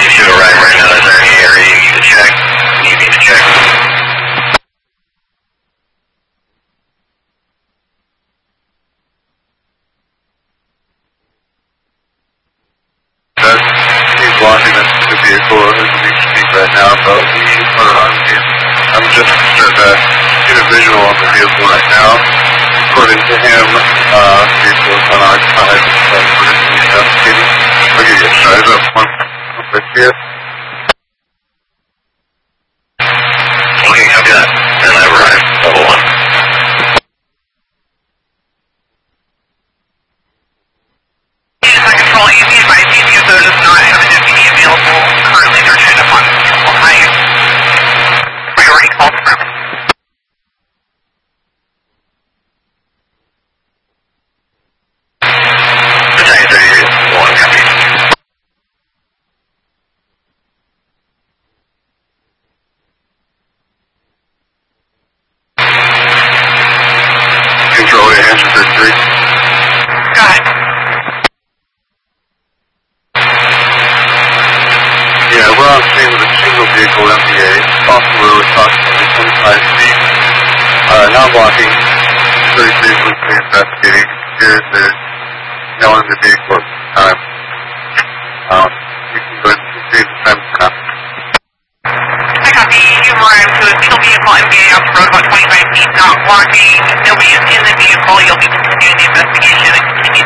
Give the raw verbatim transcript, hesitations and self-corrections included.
you should arrive right now. Is there any area you need to check? You need to check. He's walking into the vehicle as we speak right now, but we are on him. I'm just starting to get a visual on the vehicle right now. According to him, uh, the vehicle is on our side, so we're going to be investigating. I'll give you a size up one right here. Okay, copy that. And I arrived, level one. Control A B advised you user does not have a deputy available. Currently they're trying to find Temple Heights. Priority call from. Battalion thirty-one, copy. Control A, answer thirty-three. Go ahead. Yeah, we're on scene with a single vehicle M B A, possible approximately twenty-five feet. Uh, now blocking thirty-three was investigating. Here's the knowing the vehicle at the time. Um, we can go ahead and proceed the time now. I copy. You've arrived to a single vehicle M B A off the road about twenty-five feet, not blocking. Nobody is in the vehicle. You'll be continuing the investigation and continue